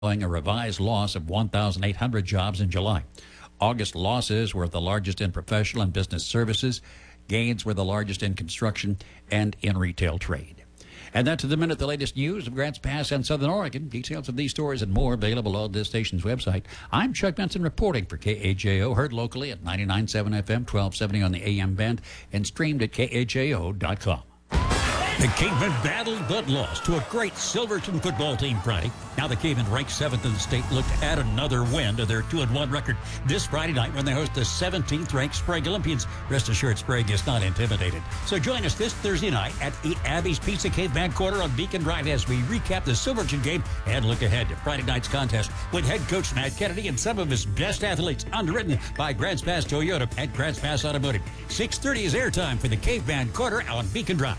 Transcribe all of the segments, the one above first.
a revised loss of 1,800 jobs in July. August losses were the largest in professional and business services. Gains were the largest in construction and in retail trade. And that to the minute, the latest news of Grants Pass and Southern Oregon. Details of these stories and more available on this station's website. I'm Chuck Benson reporting for KAJO, heard locally at 99.7 FM, 1270 on the AM band, and streamed at KAJO.com. The Cavemen battled but lost to a great Silverton football team Friday. Now the Cavemen, ranked 7th in the state, look to add another win to their 2-1 record this Friday night when they host the 17th-ranked Sprague Olympians. Rest assured, Sprague is not intimidated. So join us this Thursday night at Eat Abby's Pizza Caveman Quarter on Beacon Drive as we recap the Silverton game and look ahead to Friday night's contest with head coach Matt Kennedy and some of his best athletes, underwritten by Grants Pass Toyota and Grants Pass Automotive. 6:30 is airtime for the Caveman Quarter on Beacon Drive.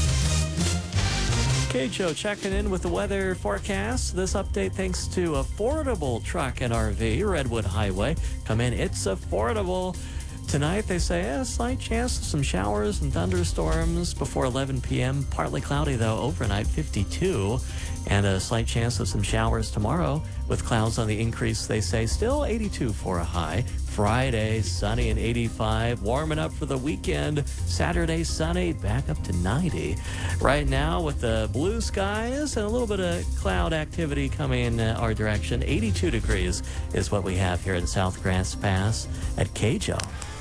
KHO checking in with the weather forecast. This update thanks to Affordable Truck and RV, Redwood Highway. Come in, it's affordable. Tonight, they say a slight chance of some showers and thunderstorms before 11 p.m. Partly cloudy, though, overnight, 52. And a slight chance of some showers tomorrow with clouds on the increase, they say. Still 82 for a high. Friday, sunny and 85. Warming up for the weekend. Saturday, sunny, back up to 90. Right now, with the blue skies and a little bit of cloud activity coming our direction, 82 degrees is what we have here in South Grants Pass at KJO.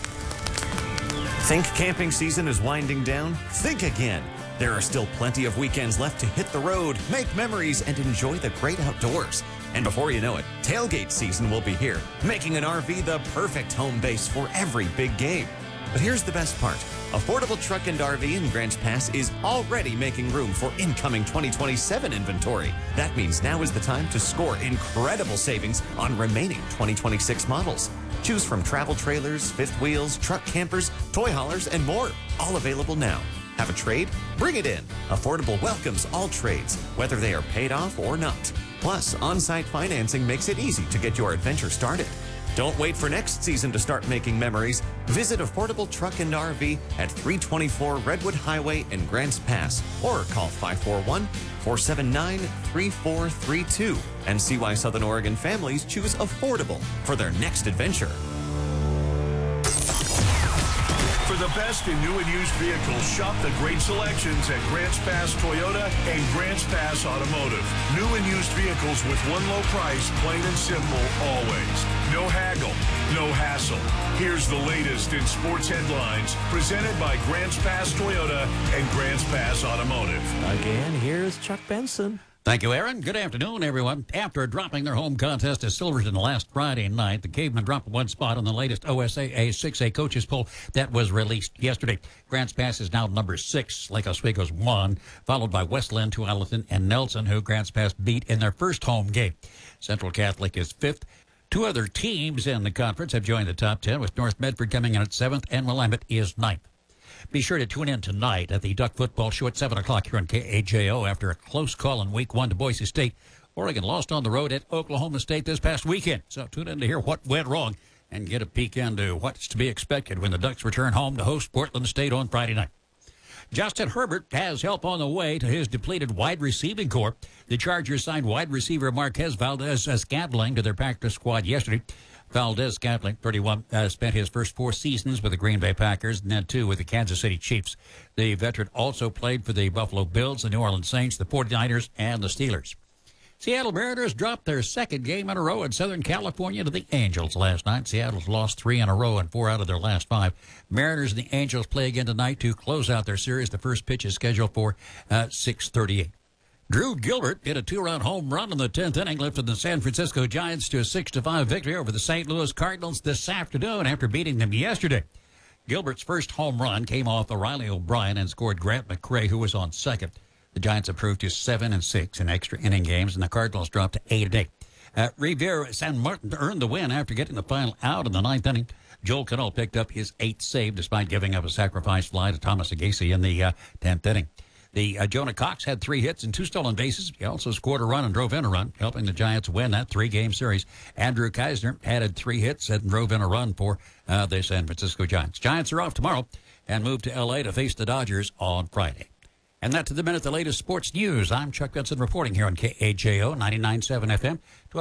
Think camping season is winding down? Think again. There are still plenty of weekends left to hit the road, make memories, and enjoy the great outdoors. And before you know it, tailgate season will be here, making an RV the perfect home base for every big game. But here's the best part. Affordable Truck and RV in Grants Pass is already making room for incoming 2027 inventory. That means now is the time to score incredible savings on remaining 2026 models. Choose from travel trailers, fifth wheels, truck campers, toy haulers, and more. All available now. Have a trade? Bring it in. Affordable welcomes all trades, whether they are paid off or not. Plus, on-site financing makes it easy to get your adventure started. Don't wait for next season to start making memories. Visit Affordable Truck and RV at 324 Redwood Highway in Grants Pass or call 541-479-3432 and see why Southern Oregon families choose affordable for their next adventure. For the best in new and used vehicles, shop the great selections at Grants Pass Toyota and Grants Pass Automotive. New and used vehicles with one low price, plain and simple, always. No haggle, no hassle. Here's the latest in sports headlines, presented by Grants Pass Toyota and Grants Pass Automotive. Again, here's Chuck Benson. Thank you, Aaron. Good afternoon, everyone. After dropping their home contest at Silverton last Friday night, the Cavemen dropped one spot on the latest OSAA 6A coaches poll that was released yesterday. Grants Pass is now number 6. Lake Oswego's 1, followed by Westland, Tualatin, and Nelson, who Grants Pass beat in their first home game. Central Catholic is 5th. Two other teams in the conference have joined the top 10, with North Medford coming in at 7th, and Willamette is 9th. Be sure to tune in tonight at the Duck Football Show at 7 o'clock here on KAJO after a close call in Week 1 to Boise State. Oregon lost on the road at Oklahoma State this past weekend. So tune in to hear what went wrong and get a peek into what's to be expected when the Ducks return home to host Portland State on Friday night. Justin Herbert has help on the way to his depleted wide receiving corps. The Chargers signed wide receiver Marquez Valdez-Scantling to their practice squad yesterday. Valdez-Scantling, 31, spent his first 4 seasons with the Green Bay Packers and then 2 with the Kansas City Chiefs. The veteran also played for the Buffalo Bills, the New Orleans Saints, the 49ers, and the Steelers. Seattle Mariners dropped their second game in a row in Southern California to the Angels last night. Seattle's lost 3 in a row and 4 out of their last 5. Mariners and the Angels play again tonight to close out their series. The first pitch is scheduled for 6:38. Drew Gilbert hit a 2-run home run in the 10th inning, lifting the San Francisco Giants to a 6-5 victory over the St. Louis Cardinals this afternoon after beating them yesterday. Gilbert's first home run came off Riley O'Brien and scored Grant McCray, who was on second. The Giants improved to 7-6 in extra inning games, and the Cardinals dropped to 8-8. Riviera San Martin earned the win after getting the final out in the 9th inning. Joel Cannell picked up his 8th save despite giving up a sacrifice fly to Thomas Agassi in the 10th inning. The Jonah Cox had 3 hits and 2 stolen bases. He also scored a run and drove in a run, helping the Giants win that 3-game series. Andrew Keisner added 3 hits and drove in a run for the San Francisco Giants. Giants are off tomorrow and move to L.A. to face the Dodgers on Friday. And that's the minute, the latest sports news. I'm Chuck Benson reporting here on KAJO 99.7 FM.